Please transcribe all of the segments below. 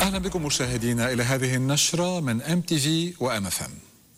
أهلا بكم مشاهدينا إلى هذه النشرة من MTV و MFM.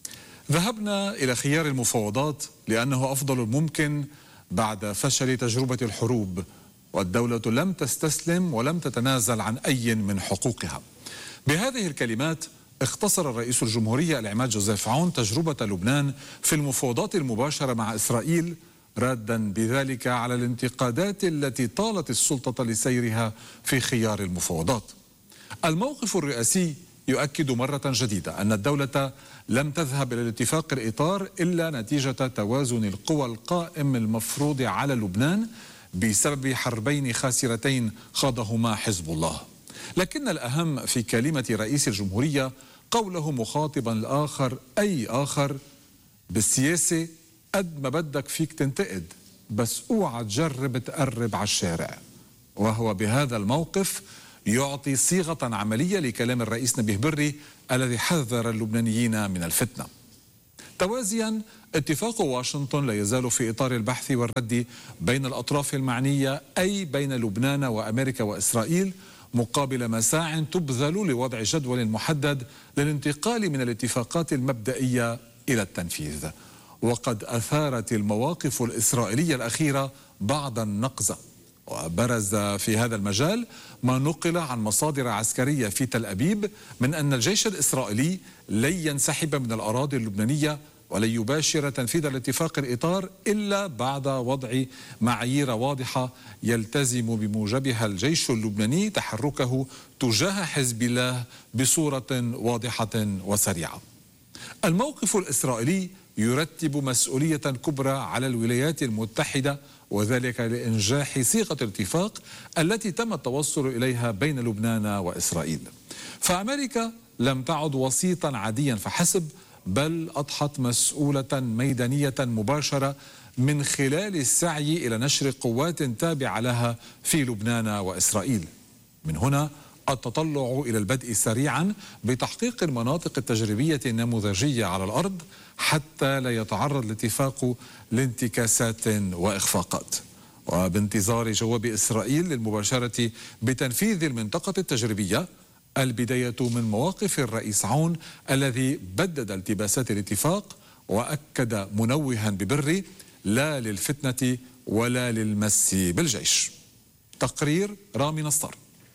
ذهبنا إلى خيار المفاوضات لأنه أفضل الممكن بعد فشل تجربة الحروب، والدولة لم تستسلم ولم تتنازل عن أي من حقوقها. بهذه الكلمات اختصر رئيس الجمهورية العماد جوزيف عون تجربة لبنان في المفاوضات المباشرة مع إسرائيل، رادا بذلك على الانتقادات التي طالت السلطة لسيرها في خيار المفاوضات. الموقف الرئاسي يؤكد مرة جديدة أن الدولة لم تذهب إلى الاتفاق الإطار إلا نتيجة توازن القوى القائم المفروض على لبنان بسبب حربين خاسرتين خاضهما حزب الله. لكن الأهم في كلمة رئيس الجمهورية قوله مخاطبا الآخر أي آخر: بالسياسة قد ما بدك فيك تنتقد، بس اوعى تجرب تقرب على الشارع. وهو بهذا الموقف يعطي صيغة عملية لكلام الرئيس نبيه بري الذي حذر اللبنانيين من الفتنة. توازيا، اتفاق واشنطن لا يزال في إطار البحث والرد بين الأطراف المعنية، أي بين لبنان وأمريكا وإسرائيل، مقابل مساع تبذل لوضع جدول محدد للانتقال من الاتفاقات المبدئية إلى التنفيذ. وقد أثارت المواقف الإسرائيلية الأخيرة بعض النقزة، وبرز في هذا المجال ما نقل عن مصادر عسكرية في تل أبيب من أن الجيش الإسرائيلي لن ينسحب من الأراضي اللبنانية ولن يباشر تنفيذ الاتفاق الإطار إلا بعد وضع معايير واضحة يلتزم بموجبها الجيش اللبناني تحركه تجاه حزب الله بصورة واضحة وسريعة. الموقف الإسرائيلي يرتب مسؤولية كبرى على الولايات المتحدة، وذلك لإنجاح صيغة الاتفاق التي تم التوصل إليها بين لبنان وإسرائيل. فأمريكا لم تعد وسيطا عاديا فحسب، بل أضحت مسؤولة ميدانية مباشرة من خلال السعي إلى نشر قوات تابعة لها في لبنان وإسرائيل. من هنا التطلع إلى البدء سريعا بتحقيق المناطق التجريبية النموذجية على الأرض حتى لا يتعرض الاتفاق لانتكاسات وإخفاقات، وبانتظار جواب إسرائيل للمباشرة بتنفيذ المنطقة التجريبية. البداية من مواقف الرئيس عون الذي بدد التباسات الاتفاق وأكد منوها ببري: لا للفتنة ولا للمس بالجيش. تقرير رامي نصر.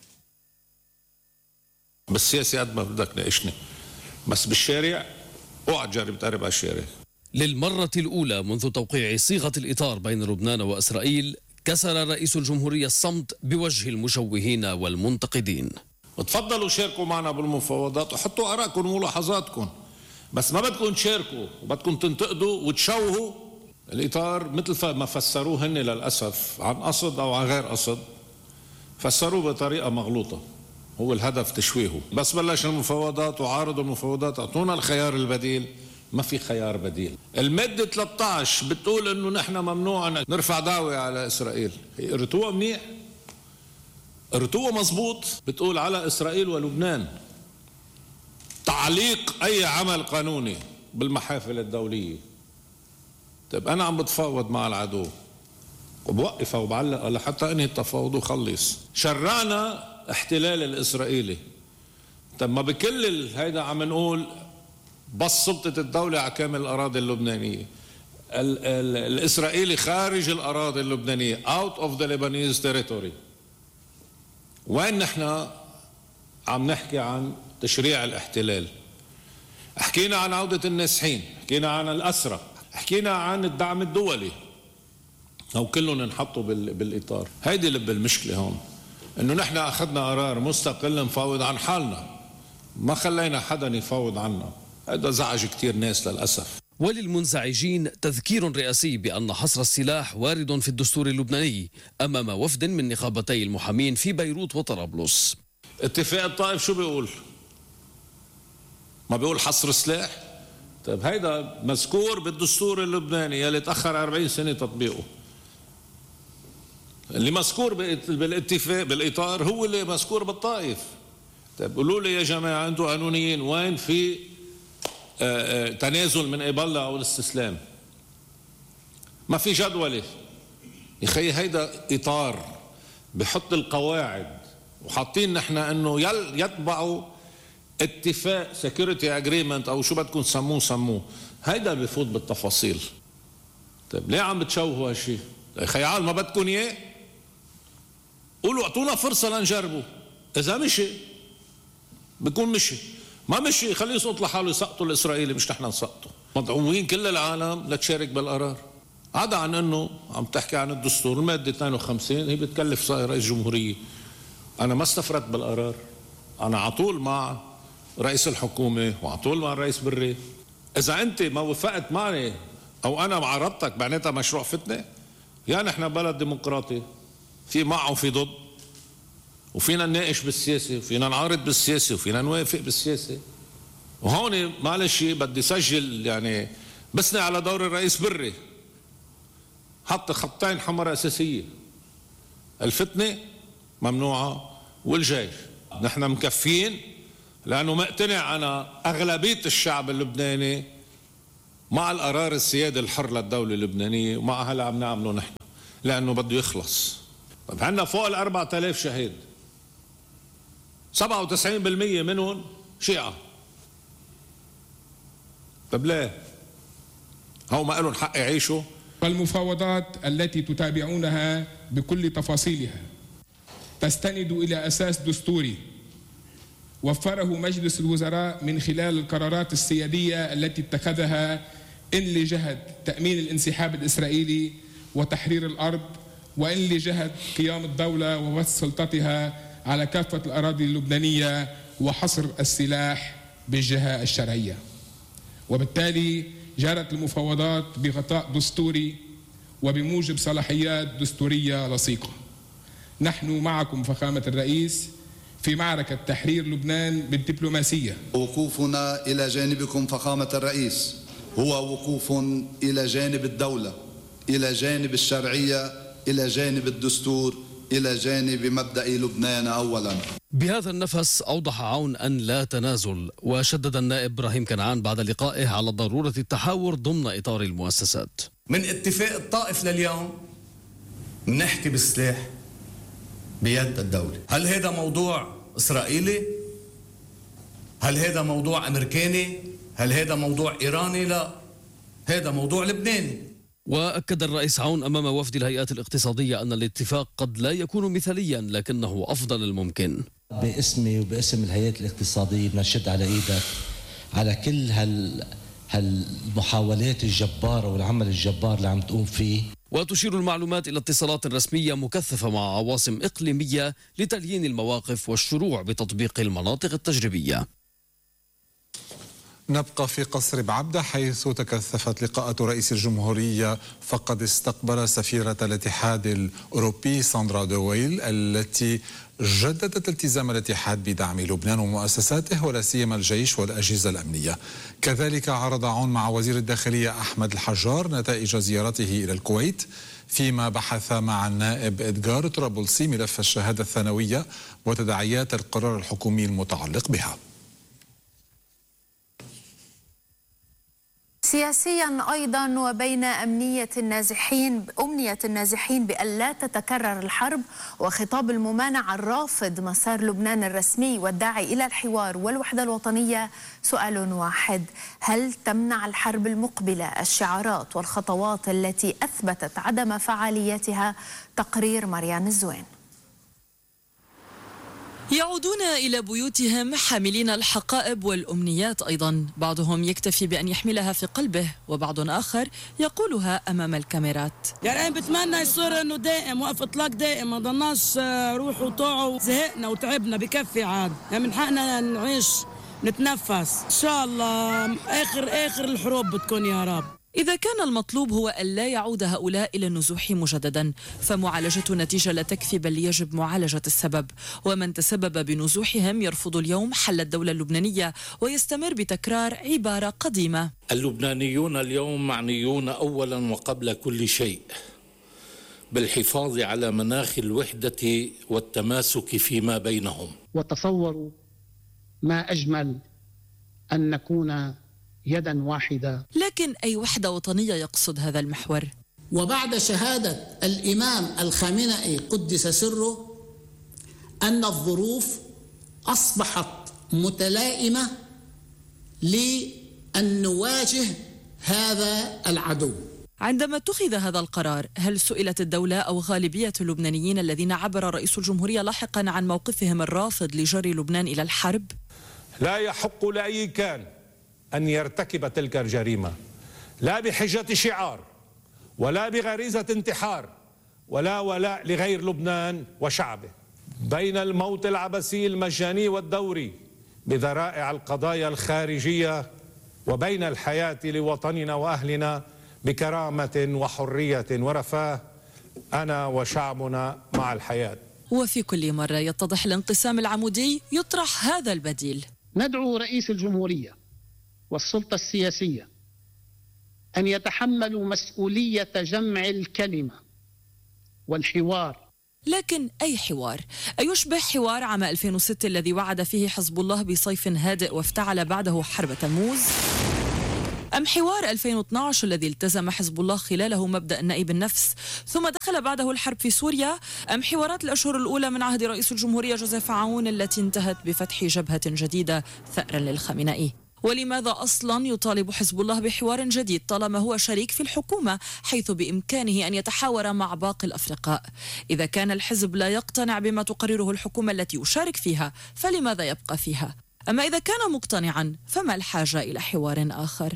بالسياسة قد ما بدك ناقشني، بس بالشارع اوعى تجرب تقرب على الشارع. للمرة الأولى منذ توقيع صيغة الإطار بين لبنان وإسرائيل كسر رئيس الجمهورية الصمت بوجه المشوهين والمنتقدين. تفضلوا شاركوا معنا بالمفاوضات وحطوا آراءكم وملاحظاتكم، بس ما بدكم تشاركوا وبدكم تنتقدوا وتشوهوا الإطار مثل ما فسروه هن للأسف عن قصد أو عن غير قصد. فسروه بطريقة مغلوطة، هو الهدف تشويهه. بس بلش المفاوضات وعارضوا المفاوضات، اعطونا الخيار البديل. ما في خيار بديل. المادة 13 بتقول انه نحن ممنوع ان نرفع دعوة على اسرائيل. هي قريتوها منيح؟ قريتوها مزبوط؟ بتقول على اسرائيل ولبنان تعليق اي عمل قانوني بالمحافل الدولية. طيب انا عم بتفاوض مع العدو وبوقفها وبعلق لحتى انهي التفاوض وخلص. شرعنا احتلال الاسرائيلي. طب ما بكل هيدا عم نقول بس سلطة الدولة على كامل الأراضي اللبنانية. الإسرائيلي خارج الأراضي اللبنانية out of the Lebanese territory. وين نحن عم نحكي عن تشريع الاحتلال؟ حكينا عن عودة النازحين، حكينا عن الأسرى، حكينا عن الدعم الدولي، أو كلهم نحطوا بالإطار. هيدي لب المشكلة هون، إنه نحن أخذنا قرار مستقل نفاوض عن حالنا، ما خلينا حدا يفاوض عنا. هذا زعج كتير ناس للأسف. وللمنزعجين تذكير رئاسي بأن حصر السلاح وارد في الدستور اللبناني أمام وفد من نقابتي المحامين في بيروت وطرابلس. اتفاق الطائف شو بيقول؟ ما بيقول حصر السلاح؟ طيب هيدا مذكور بالدستور اللبناني يلي تأخر 40 سنة تطبيقه. اللي مذكور بالاتفاق بالإطار هو اللي مذكور بالطائف. طيب قولوا لي يا جماعة أنتم قانونيين، وين في تنازل من قبلها أو الاستسلام؟ ما في جدولة. يا خي هيدا إطار بحط القواعد وحاطين نحن انه يتبعوا اتفاق سيكوريتي اجريمنت او شو بدكم سموه هيدا بفوت بالتفاصيل. طيب ليه عم بتشوهوا هالشيء؟ خيال ما بدكم اياه؟ قولوا اعطونا فرصه لنجربه، اذا مشي بكون مشي، ما مشي خليه يسقط لحاله، يسقطوا الاسرائيلي مش نحن نسقطه. مدعوين كل العالم لتشارك بالقرار، عدا عن انه عم تحكي عن الدستور الماده 52 هي بتكلف رئيس جمهوريه. انا ما استفردت بالقرار، انا على طول مع رئيس الحكومه وعلى طول مع الرئيس بري. اذا انت ما وافقت معي او انا معارضتك معناتها مشروع فتنه؟ يا نحن بلد ديمقراطي في مع وفي ضد، وفينا نناقش بالسياسه وفينا نعارض بالسياسه وفينا نوافق بالسياسه. وهون معلش بدي سجل يعني بسني على دور الرئيس بري، حط خطين حمر اساسيه، الفتنه ممنوعه والجيش. نحن مكفين لانه مقتنع انا اغلبيه الشعب اللبناني مع القرار السيادي الحر للدوله اللبنانيه ومع هلا عم نعمله نحن لانه بده يخلص. طيب عندنا فوق ال 4000 شهيد، 97% منهم شيعة. طب ليه؟ هو ما لهم حق يعيشوا؟ المفاوضات التي تتابعونها بكل تفاصيلها تستند إلى أساس دستوري وفره مجلس الوزراء من خلال القرارات السيادية التي اتخذها إن لجهة تأمين الانسحاب الإسرائيلي وتحرير الأرض، وإن لجهة قيام الدولة وبث سلطتها على كافة الأراضي اللبنانية وحصر السلاح بالجهة الشرعية. وبالتالي جرت المفاوضات بغطاء دستوري وبموجب صلاحيات دستورية لصيقة. نحن معكم فخامة الرئيس في معركة تحرير لبنان بالدبلوماسية. وقوفنا إلى جانبكم فخامة الرئيس هو وقوف إلى جانب الدولة، إلى جانب الشرعية، إلى جانب الدستور، إلى جانب مبدأ لبنان أولا. بهذا النفس أوضح عون أن لا تنازل، وشدد النائب إبراهيم كنعان بعد لقائه على ضرورة التحاور ضمن إطار المؤسسات. من اتفاق الطائف لليوم نحكي بالسلاح بيد الدولة. هل هذا موضوع إسرائيلي؟ هل هذا موضوع أمريكاني؟ هل هذا موضوع إيراني؟ لا، هذا موضوع لبناني. وأكد الرئيس عون أمام وفد الهيئات الاقتصادية أن الاتفاق قد لا يكون مثاليا لكنه أفضل الممكن. باسمي وباسم الهيئات الاقتصادية بنشد على إيدك على كل هالمحاولات الجبارة والعمل الجبار اللي عم تقوم فيه. وتشير المعلومات إلى اتصالات رسمية مكثفة مع عواصم إقليمية لتليين المواقف والشروع بتطبيق المناطق التجريبية. نبقى في قصر بعبدة حيث تكثفت لقاءات رئيس الجمهورية، فقد استقبل سفيرة الاتحاد الأوروبي ساندرا دويل التي جددت التزام الاتحاد بدعم لبنان ومؤسساته ولا سيما الجيش والأجهزة الأمنية. كذلك عرض عون مع وزير الداخلية أحمد الحجار نتائج زيارته إلى الكويت، فيما بحث مع النائب إدغار طرابلسي ملف الشهادة الثانوية وتداعيات القرار الحكومي المتعلق بها. سياسيا أيضا وبين أمنية النازحين بأن لا تتكرر الحرب وخطاب الممانعة الرافض مسار لبنان الرسمي والداعي إلى الحوار والوحدة الوطنية، سؤال واحد: هل تمنع الحرب المقبلة الشعارات والخطوات التي أثبتت عدم فعاليتها؟ تقرير مريان الزوين. يعودون إلى بيوتهم حاملين الحقائب والأمنيات أيضا، بعضهم يكتفي بأن يحملها في قلبه وبعض آخر يقولها أمام الكاميرات. يعني بتمنى يصير أنه دائم وقف إطلاق دائم، ما ضلناش روحوا وطوعوا، زهقنا وتعبنا بكفي عاد، يعني من حقنا نعيش نتنفس إن شاء الله. آخر الحروب بتكون يا رب. إذا كان المطلوب هو أن لا يعود هؤلاء إلى النزوح مجددا، فمعالجة النتيجة لا تكفي بل يجب معالجة السبب، ومن تسبب بنزوحهم يرفض اليوم حل الدولة اللبنانية ويستمر بتكرار عبارة قديمة: اللبنانيون اليوم معنيون أولا وقبل كل شيء بالحفاظ على مناخ الوحدة والتماسك فيما بينهم. وتصوروا ما أجمل أن نكون يدا واحدة. لكن أي وحدة وطنية يقصد هذا المحور؟ وبعد شهادة الإمام الخامنئي قدس سره أن الظروف أصبحت متلائمة لأن نواجه هذا العدو. عندما اتخذ هذا القرار، هل سئلت الدولة أو غالبية اللبنانيين الذين عبر رئيس الجمهورية لاحقا عن موقفهم الرافض لجري لبنان إلى الحرب؟ لا يحق لأي كان أن يرتكب تلك الجريمة، لا بحجة شعار ولا بغريزة انتحار ولا ولاء لغير لبنان وشعبه، بين الموت العبثي المجاني والدوري بذرائع القضايا الخارجية وبين الحياة لوطننا وأهلنا بكرامة وحرية ورفاه، أنا وشعبنا مع الحياة. وفي كل مرة يتضح الانقسام العمودي يطرح هذا البديل. ندعو رئيس الجمهورية والسلطة السياسية أن يتحملوا مسؤولية جمع الكلمة والحوار. لكن أي حوار؟ أيشبه حوار عام 2006 الذي وعد فيه حزب الله بصيف هادئ وافتعل بعده حرب تموز؟ أم حوار 2012 الذي التزم حزب الله خلاله مبدأ النائب النفس ثم دخل بعده الحرب في سوريا؟ أم حوارات الأشهر الأولى من عهد رئيس الجمهورية جوزيف عون التي انتهت بفتح جبهة جديدة ثأرا للخامنئي؟ ولماذا أصلا يطالب حزب الله بحوار جديد طالما هو شريك في الحكومة حيث بإمكانه أن يتحاور مع باقي الأفرقاء؟ إذا كان الحزب لا يقتنع بما تقرره الحكومة التي يشارك فيها فلماذا يبقى فيها؟ أما إذا كان مقتنعا فما الحاجة إلى حوار آخر؟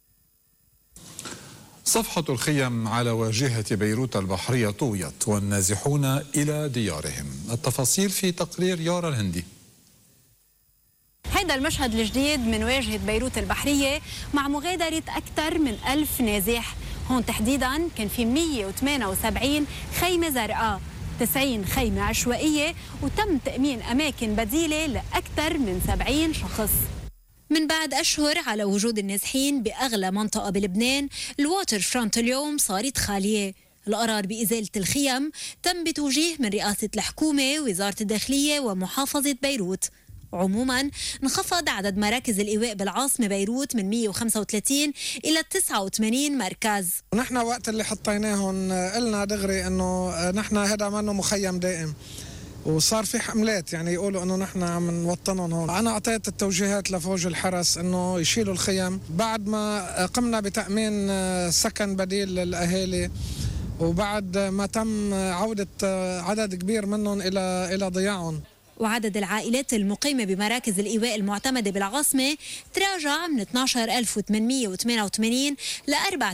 صفحة الخيم على واجهة بيروت البحرية طويت والنازحون إلى ديارهم. التفاصيل في تقرير يارا الهندي. هيدا المشهد الجديد من واجهة بيروت البحرية مع مغادرة أكثر من 1000 نازح. هون تحديدا كان في 178 خيمة زرقاء، 90 خيمة عشوائية، وتم تأمين أماكن بديلة لأكثر من 70 شخص. من بعد أشهر على وجود النازحين بأغلى منطقة بلبنان، الواتر فرونت اليوم صارت خالية. القرار بإزالة الخيم تم بتوجيه من رئاسة الحكومة، وزارة الداخلية، ومحافظة بيروت. عموما انخفض عدد مراكز الإيواء بالعاصمة بيروت من 135 إلى 89 مركز. نحن وقت اللي حطيناهم قلنا دغري إنه نحن هذا منه مخيم دائم، وصار في حملات يعني يقولوا انه نحن عم نوطنهم هون. انا اعطيت التوجيهات لفوج الحرس انه يشيلوا الخيم بعد ما قمنا بتامين سكن بديل للاهالي، وبعد ما تم عوده عدد كبير منهم الى ضياعهم. وعدد العائلات المقيمة بمراكز الإيواء المعتمدة بالعاصمة تراجع من 12888 ل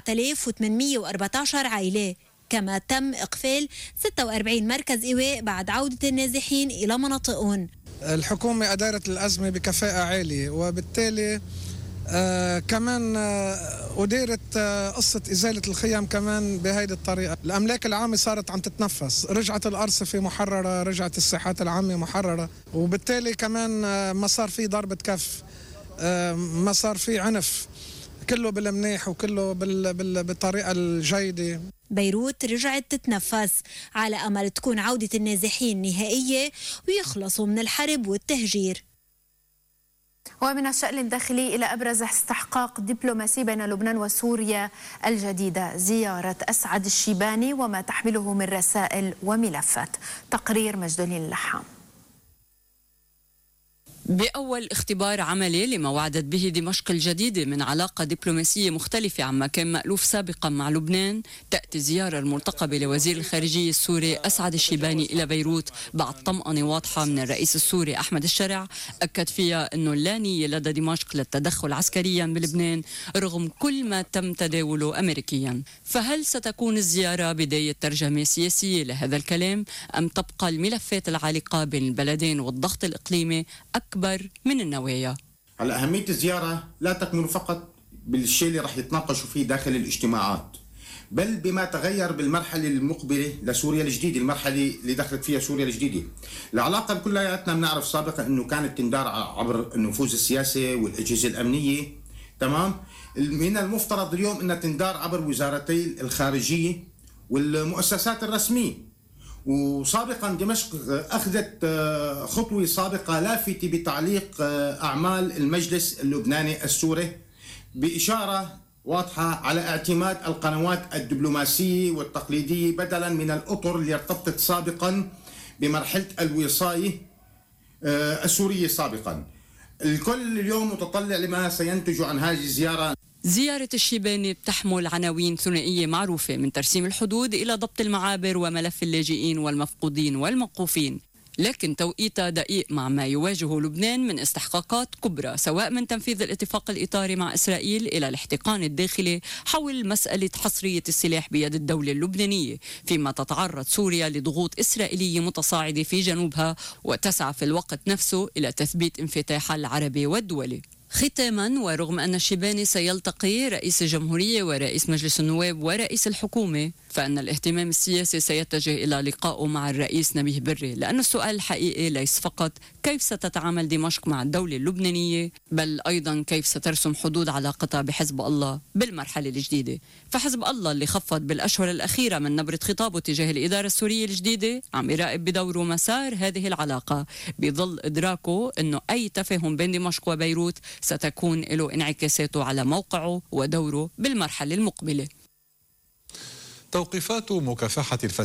4814 عائلة. كما تم إقفال 46 مركز إيواء بعد عودة النازحين إلى مناطقهم. الحكومة أدارت الأزمة بكفاءة عالية، وبالتالي كمان أديرت قصة إزالة الخيام كمان بهيدي الطريقة. الأملاك العامة صارت عم تتنفس، رجعت الأرصفة محررة، رجعت الساحات العامة محررة، وبالتالي كمان ما صار في ضربة كف، ما صار في عنف، كله بالمنيح وكله بالطريقة الجيدة. بيروت رجعت تتنفس على أمل تكون عودة النازحين نهائية ويخلصوا من الحرب والتهجير. ومن الشأن الداخلي إلى أبرز استحقاق دبلوماسي بين لبنان وسوريا الجديدة، زيارة أسعد الشيباني وما تحمله من رسائل وملفات. تقرير مجدولين اللحام. بأول اختبار عملي لما وعدت به دمشق الجديدة من علاقة دبلوماسية مختلفة عما كان مألوف سابقا مع لبنان، تأتي الزيارة المرتقبة لوزير الخارجية السوري أسعد الشيباني إلى بيروت بعد طمأنة واضحة من الرئيس السوري أحمد الشرع أكد فيها أنه لا نية لدى دمشق للتدخل عسكريا بلبنان رغم كل ما تم تداوله أمريكيا. فهل ستكون الزيارة بداية ترجمة سياسية لهذا الكلام أم تبقى الملفات العالقة بين البلدين والضغط الإقليمي أكبر من النوايا؟ على أهمية الزيارة لا تكمن فقط بالشيء اللي رح يتناقشوا فيه داخل الاجتماعات، بل بما تغير بالمرحلة المقبلة لسوريا الجديدة، المرحلة اللي دخلت فيها سوريا الجديدة. العلاقة كلياتنا بنعرف سابقا أنه كانت تندار عبر النفوذ السياسي والأجهزة الأمنية، تمام؟ من المفترض اليوم أنها تندار عبر وزارتي الخارجية والمؤسسات الرسمية. وسابقا دمشق أخذت خطوة سابقة لافتة بتعليق أعمال المجلس اللبناني السوري بإشارة واضحة على اعتماد القنوات الدبلوماسية والتقليدية بدلا من الأطر اللي ارتبطت سابقا بمرحلة الوصاية السورية سابقا. الكل اليوم متطلع لما سينتج عن هذه الزيارة. زيارة الشيباني بتحمل عناوين ثنائية معروفة، من ترسيم الحدود إلى ضبط المعابر وملف اللاجئين والمفقودين والموقوفين، لكن توقيتها دقيق مع ما يواجهه لبنان من استحقاقات كبرى، سواء من تنفيذ الاتفاق الإطاري مع إسرائيل إلى الاحتقان الداخلي حول مسألة حصرية السلاح بيد الدولة اللبنانية، فيما تتعرض سوريا لضغوط إسرائيلية متصاعدة في جنوبها وتسعى في الوقت نفسه إلى تثبيت انفتاحها العربي والدولي. ختاما، ورغم أن الشيباني سيلتقي رئيس الجمهورية ورئيس مجلس النواب ورئيس الحكومة، فإن الاهتمام السياسي سيتجه إلى لقائه مع الرئيس نبيه بري، لأن السؤال الحقيقي ليس فقط كيف ستتعامل دمشق مع الدولة اللبنانية، بل أيضا كيف سترسم حدود علاقتها بحزب الله بالمرحلة الجديدة. فحزب الله اللي خفض بالأشهر الأخيرة من نبرة خطابه تجاه الإدارة السورية الجديدة عم يراقب بدوره مسار هذه العلاقة، بظل إدراكه أنه أي تفاهم بين دمشق وبيروت ستكون له انعكاساته على موقعه ودوره بالمرحلة المقبلة. توقيفات مكافحة الفساد